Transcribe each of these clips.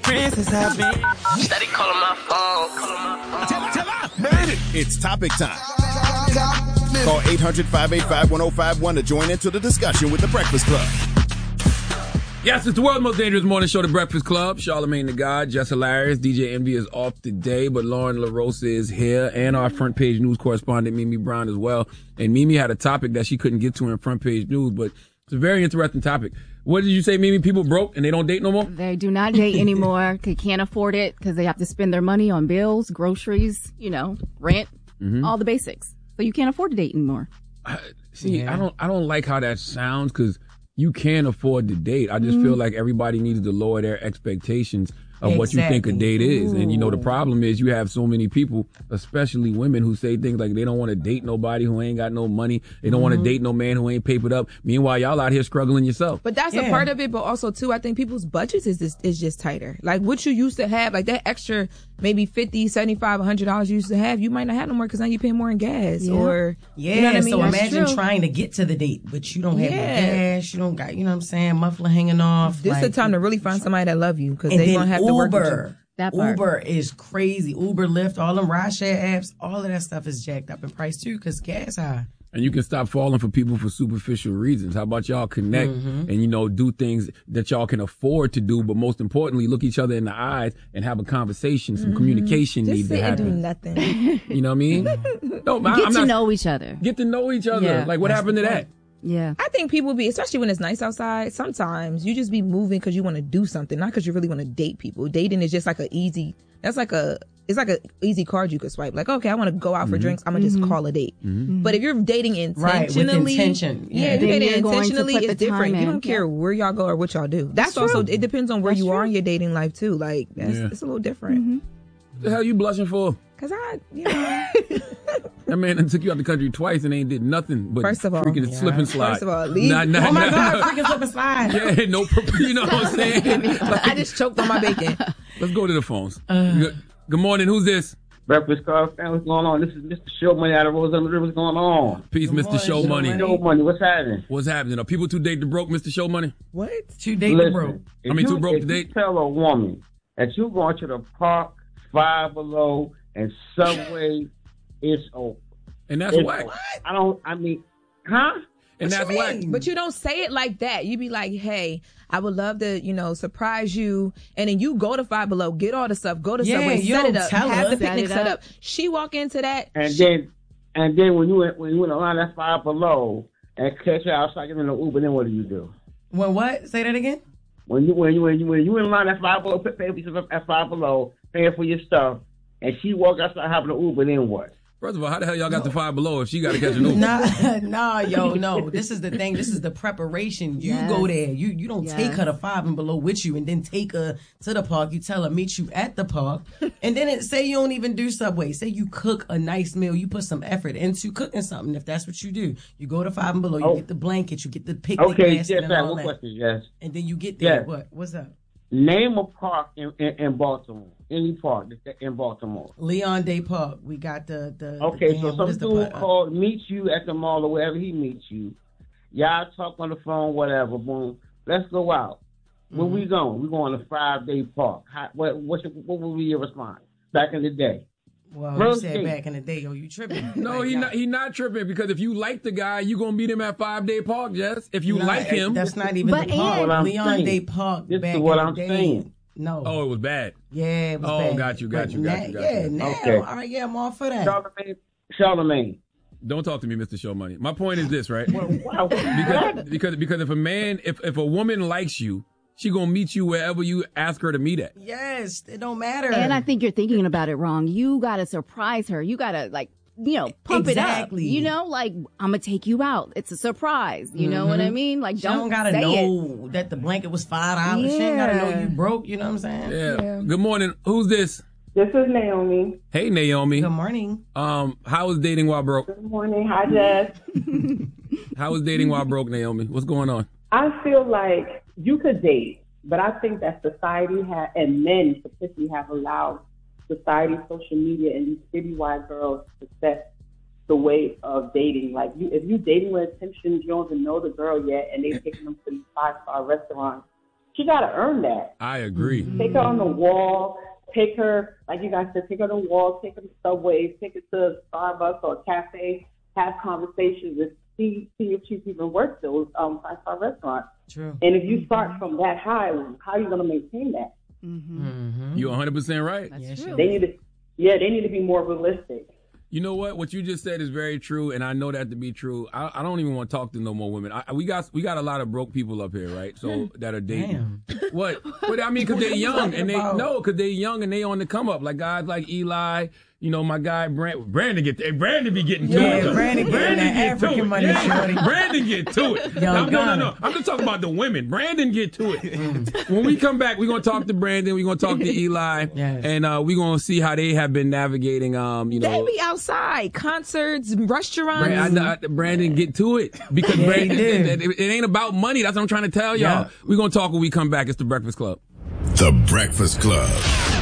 princess I've been. Steady calling my phone. Tell her. It's topic time. Call 800-585-1051 to join into the discussion with The Breakfast Club. Yes, it's the world's most dangerous morning show, The Breakfast Club. Charlamagne the God, just hilarious. DJ Envy is off today, but Lauren LaRosa is here, and our front page news correspondent, Mimi Brown, as well. And Mimi had a topic that she couldn't get to in front page news, but it's a very interesting topic. What did you say, Mimi? People broke and they don't date no more? They do not date anymore. They can't afford it because they have to spend their money on bills, groceries, rent, all the basics. So you can't afford to date anymore. I don't like how that sounds because you can't afford to date. I just feel like everybody needs to lower their expectations of what you think a date is. And, the problem is you have so many people, especially women, who say things like they don't want to date nobody who ain't got no money. They don't want to date no man who ain't papered up. Meanwhile, y'all out here struggling yourself. But that's a part of it. But also, too, I think people's budgets is just tighter. Like what you used to have, like that extra maybe $50, $75, $100 you used to have, you might not have no more because now you pay more in gas. Or you know what I mean? So That's imagine true. trying to get to the date, but you don't have no gas. You don't got, muffler hanging off. This is the time to really find somebody that love you because they're going to have to work with you. Uber is crazy. Uber, Lyft, all them rideshare apps, all of that stuff is jacked up in price too because gas high. And you can stop falling for people for superficial reasons. How about y'all connect and, do things that y'all can afford to do, but most importantly, look each other in the eyes and have a conversation, some communication needs to happen. Just sit and do nothing. You know what I mean? No, Get to know each other. Get to know each other. Yeah. Like, what happened to that? Yeah. I think people especially when it's nice outside, sometimes you just be moving because you want to do something, not because you really want to date people. Dating is just like it's like a easy card you could swipe. Like, okay, I want to go out for drinks. I'm going to just call a date. But if you're dating intentionally. Right, with intention. Yeah, if you're dating intentionally, it's different. You don't Yeah. care where y'all go or what y'all do. That's also, it depends on where you are in your dating life too. Like, it's a little different. What the hell you blushing for? Because That man done took you out the country twice and ain't did nothing but First of all, freaking slip and slide. First of all, leave. Oh my God, freaking slip and slide. Yeah, no, you know what I'm saying? I just choked on my bacon. Let's go to the phones. Good morning. Who's this? Breakfast Club family, what's going on? This is Mr. Show Money out of Rose River. What's going on? Peace, Mr. Show Money. Show Money, what's happening? What's happening? Are people too date to broke, Mr. Show Money? What? Too date to broke. Too broke to If date? you tell a woman that you're going to the park, Five Below, and Subway, it's open. And that's whack. And that's whack. But you don't say it like that. You be like, hey, I would love to, surprise you. And then you go to Five Below, get all the stuff, go to Subway, set it up, have the picnic set up. She walk into that. And then when you went around that Five Below and catch her outside getting in the Uber, then what do? When what? Say that again? When you in line at Five Below, paying for at Five Below, paying for your stuff, and she walk outside having an Uber, then what? First of all, how the hell y'all got to Five Below if she got to catch an Uber? No. This is the thing. This is the preparation. You go there. You don't take her to Five and Below with you and then take her to the park. You tell her, meet you at the park. And then say you don't even do Subway. Say you cook a nice meal. You put some effort into cooking something if that's what you do. You go to Five and Below. You get the blanket. You get the picnic basket and all that. Question, yes. And then you get there. Yes. What's up? Name a park in Baltimore. Any park in Baltimore. Leon Day Park. We got the Okay, so some dude called, meets you at the mall or wherever he meets you. Y'all talk on the phone, whatever. Boom. Let's go out. Where we going? We going to 5-day park. What would be your response back in the day? Well, you said back in the day, you tripping. No, he not tripping because if you like the guy, you going to meet him at 5-day park, Jess. If you like him. That's not even the park. Leon Day Park. This is what I'm saying. No. Oh, it was bad. Yeah, it was bad. Oh, got you. Yeah, now, okay. All right, I'm all for that. Charlamagne. Don't talk to me, Mr. Show Money. My point is this, right? Wow. because if a woman likes you, she gonna meet you wherever you ask her to meet at. Yes, it don't matter. And I think you're thinking about it wrong. You gotta surprise her. You gotta pump it up. Like, I'm gonna take you out. It's a surprise. You know what I mean? Like, don't gotta know that the blanket was $5. She ain't gotta know you broke. You know what I'm saying? Yeah. Good morning. Who's this? This is Naomi. Hey, Naomi. Good morning. How was dating while broke? Good morning. Hi, Jess. How was dating while broke, Naomi? What's going on? I feel like you could date, but I think that society and men particularly have allowed society, social media, and these citywide girls to set the way of dating. Like, if you're dating with intentions, you don't even know the girl yet, and they're taking them to these 5-star restaurants She got to earn that. I agree. Take her on the wall. Take her, like you guys said, take her to the wall, take her to Subway, take her to Starbucks or a cafe, have conversations and see if she's even worth those 5-star restaurants. True. And if you start from that high, how are you going to maintain that? You're 100% right. That's true. They need to be more realistic. You know what? What you just said is very true, and I know that to be true. I don't even want to talk to no more women. We got a lot of broke people up here, right? So that are dating. Damn. What? But I mean, because they're young and because they're young and they on the come up. Like guys like Eli. You know, my guy Brandon be getting to it. Brandon get African money, shorty. Brandon get to it. No. I'm just talking about the women. Brandon get to it. When we come back, we're gonna talk to Brandon. We're gonna talk to Eli, and we're gonna see how they have been navigating. They be outside, concerts, restaurants. Brandon get to it because it ain't about money. That's what I'm trying to tell y'all. We're gonna talk when we come back. It's The Breakfast Club. The Breakfast Club.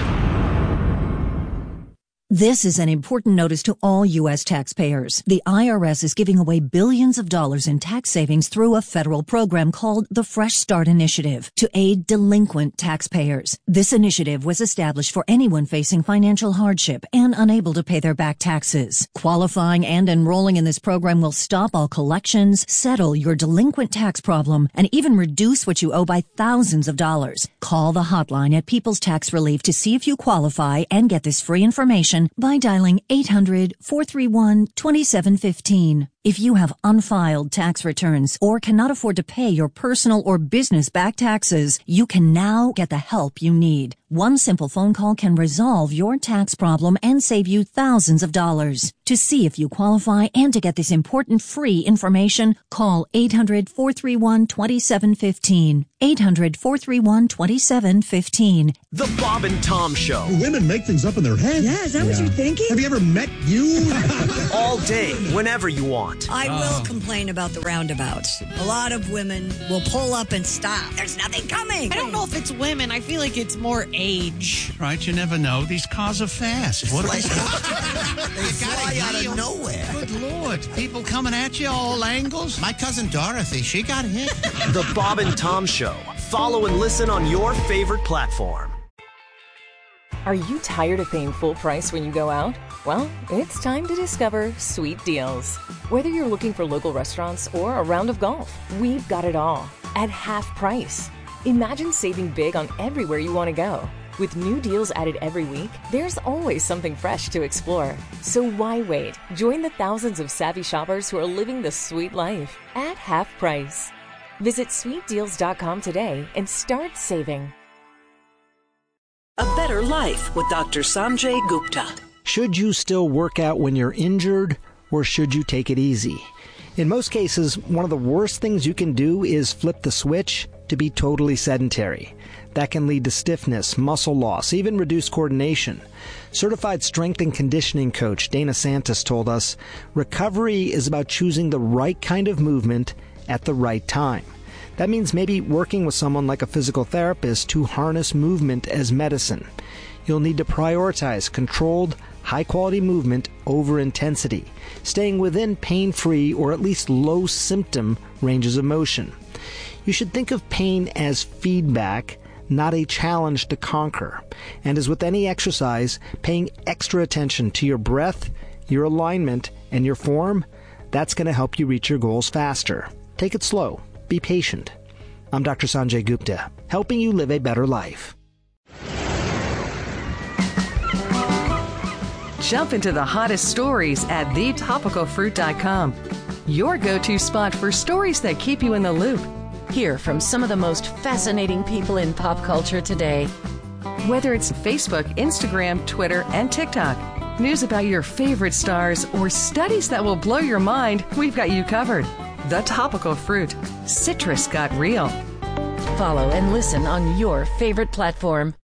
This is an important notice to all U.S. taxpayers. The IRS is giving away billions of dollars in tax savings through a federal program called the Fresh Start Initiative to aid delinquent taxpayers. This initiative was established for anyone facing financial hardship and unable to pay their back taxes. Qualifying and enrolling in this program will stop all collections, settle your delinquent tax problem, and even reduce what you owe by thousands of dollars. Call the hotline at People's Tax Relief to see if you qualify and get this free information by dialing 800-431-2715. If you have unfiled tax returns or cannot afford to pay your personal or business back taxes, you can now get the help you need. One simple phone call can resolve your tax problem and save you thousands of dollars. To see if you qualify and to get this important free information, call 800-431-2715. 800-431-2715. The Bob and Tom Show. Women make things up in their heads. Yeah, is that what you're thinking? Have you ever met you? All day, whenever you want. I will complain about the roundabouts. A lot of women will pull up and stop. There's nothing coming. I don't know if it's women. I feel like it's more age. Right, you never know. These cars are fast. What they fly out of nowhere. Good Lord. People coming at you all angles. My cousin Dorothy, she got hit. The Bob and Tom Show. Follow and listen on your favorite platform. Are you tired of paying full price when you go out? Well, it's time to discover Sweet Deals. Whether you're looking for local restaurants or a round of golf, we've got it all at half price. Imagine saving big on everywhere you want to go. With new deals added every week, there's always something fresh to explore. So why wait? Join the thousands of savvy shoppers who are living the sweet life at half price. Visit sweetdeals.com today and start saving. A Better Life with Dr. Sanjay Gupta. Should you still work out when you're injured, or should you take it easy? In most cases, one of the worst things you can do is flip the switch to be totally sedentary. That can lead to stiffness, muscle loss, even reduced coordination. Certified strength and conditioning coach Dana Santos told us, recovery is about choosing the right kind of movement at the right time. That means maybe working with someone like a physical therapist to harness movement as medicine. You'll need to prioritize controlled, high-quality movement over intensity, staying within pain-free or at least low-symptom ranges of motion. You should think of pain as feedback, not a challenge to conquer. And as with any exercise, paying extra attention to your breath, your alignment, and your form, that's going to help you reach your goals faster. Take it slow. Be patient. I'm Dr. Sanjay Gupta, helping you live a better life. Jump into the hottest stories at thetopicalfruit.com. Your go-to spot for stories that keep you in the loop. Hear from some of the most fascinating people in pop culture today. Whether it's Facebook, Instagram, Twitter, and TikTok, news about your favorite stars, or studies that will blow your mind, we've got you covered. The Topical Fruit. Citrus got real. Follow and listen on your favorite platform.